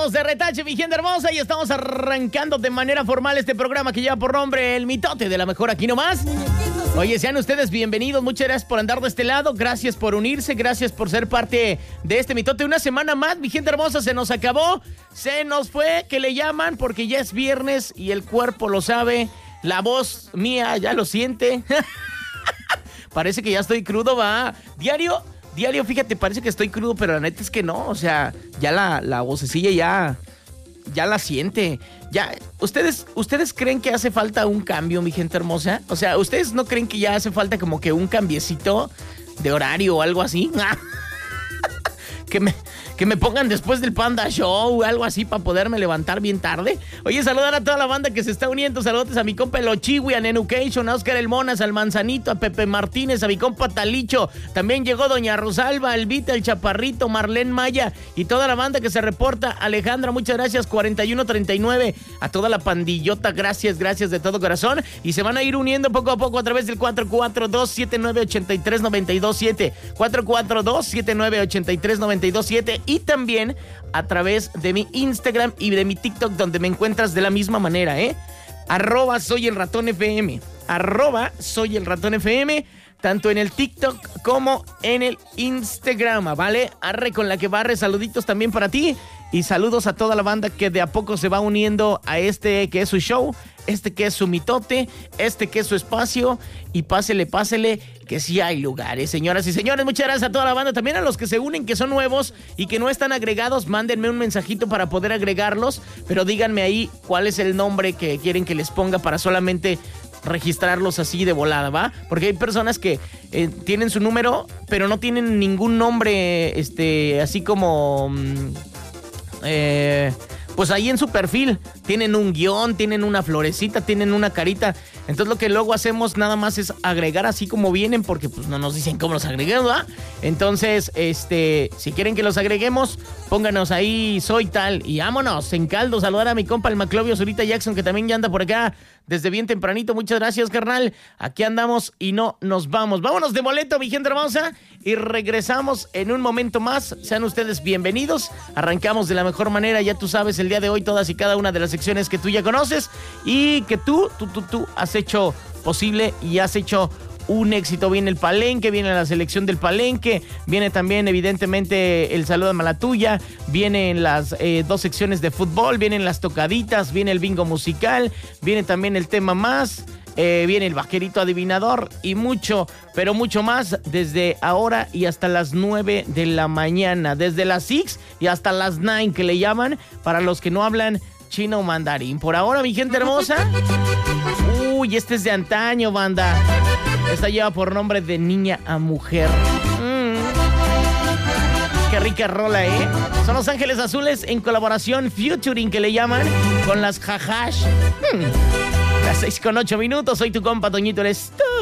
Estamos de retache, mi gente hermosa, y estamos arrancando de manera formal este programa que lleva por nombre El Mitote de la Mejor Aquí Nomás. Oye, sean ustedes bienvenidos, muchas gracias por andar de este lado, gracias por unirse, gracias por ser parte de este Mitote. Una semana más, mi gente hermosa, se nos acabó, se nos fue, que le llaman, porque ya es viernes y el cuerpo lo sabe, la voz mía ya lo siente. Parece que ya estoy crudo, va. Diario, fíjate, parece que estoy crudo, pero la neta es que no, o sea, ya la vocecilla ya la siente. Ya, ¿ustedes creen que hace falta un cambio, mi gente hermosa? O sea, ¿ustedes no creen que ya hace falta como que un cambiecito de horario o algo así? Que me pongan después del Panda Show o algo así para poderme levantar bien tarde. Oye, saludar a toda la banda que se está uniendo. Saludos a mi compa El Ochiwi, a Nenucation, a Oscar El Monas, al Manzanito, a Pepe Martínez, a mi compa Talicho. También llegó Doña Rosalba, el Vita, el Chaparrito, Marlene Maya y toda la banda que se reporta. Alejandra, muchas gracias. 4139. A toda la pandillota, gracias de todo corazón. Y se van a ir uniendo poco a poco a través del 442-7983-927. 442-7983-927. Y también a través de mi Instagram y de mi TikTok, donde me encuentras de la misma manera, @soyelratonfm. @soyelratonfm. Tanto en el TikTok como en el Instagram, ¿vale? Arre con la que barre, saluditos también para ti. Y saludos a toda la banda que de a poco se va uniendo a este que es su show, este que es su mitote, este que es su espacio. Y pásele, que sí hay lugares, señoras y señores. Muchas gracias a toda la banda, también a los que se unen, que son nuevos y que no están agregados. Mándenme un mensajito para poder agregarlos, pero díganme ahí cuál es el nombre que quieren que les ponga para solamente registrarlos así de volada, ¿va? Porque hay personas que tienen su número, pero no tienen ningún nombre, así como... pues ahí en su perfil tienen un guión, tienen una florecita, tienen una carita. Entonces lo que luego hacemos nada más es agregar así como vienen, porque pues no nos dicen cómo los agregamos, ¿verdad? Entonces, si quieren que los agreguemos, pónganos ahí, soy tal, y vámonos, en caldo. Saludar a mi compa el Maclovio Zurita Jackson, que también ya anda por acá desde bien tempranito. Muchas gracias, carnal. Aquí andamos y no nos vamos. Vámonos de boleto, mi gente hermosa, y regresamos en un momento más. Sean ustedes bienvenidos. Arrancamos de la mejor manera, ya tú sabes, el día de hoy todas y cada una de las secciones que tú ya conoces y que tú has hecho posible y has hecho un éxito. Viene el palenque, viene la selección del palenque, viene también evidentemente el saludo a Malatuya, vienen las 2 secciones de fútbol, vienen las tocaditas, viene el bingo musical, viene también el tema más, viene el vaquerito adivinador y mucho, pero mucho más desde ahora y hasta las 9 de la mañana, desde las 6 y hasta las 9 que le llaman para los que no hablan chino o mandarín. Por ahora, mi gente hermosa. Uy, este es de antaño, banda. Esta lleva por nombre de Niña a Mujer. Qué rica rola, ¿eh? Son Los Ángeles Azules en colaboración featuring que le llaman con las Jajash. Las 6:08. Soy tu compa Toñito, eres tú.